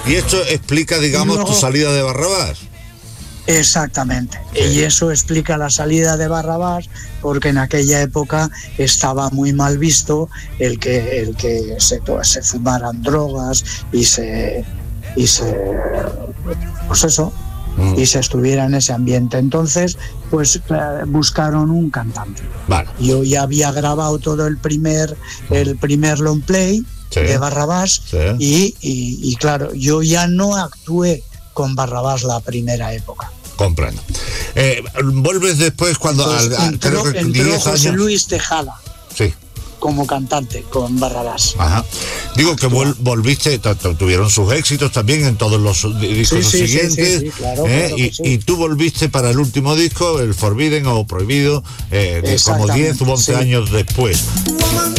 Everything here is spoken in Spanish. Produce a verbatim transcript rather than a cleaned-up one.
Y esto explica, digamos, luego, tu salida de Barrabás. Exactamente. Sí. Y eso explica la salida de Barrabás, porque en aquella época estaba muy mal visto el que el que se, se fumaran drogas y se y se pues eso mm. y se estuviera en ese ambiente. Entonces, pues buscaron un cantante. Vale. Yo ya había grabado todo el primer el primer long play sí. de Barrabás sí. y, y, y claro, yo ya no actué con Barrabás la primera época. Comprendo. Eh, vuelves después cuando Entonces, al, al, entró, creo que entró diez José años. Luis Tejada. Sí. Como cantante con Barrabás. Ajá. Digo que vol, volviste, t- t- tuvieron sus éxitos también en todos los discos sí, sí, siguientes, sí, sí, sí, claro, ¿eh? claro y, sí. y tú volviste para el último disco, el Forbidden o Prohibido, eh, de como diez u once sí. años después.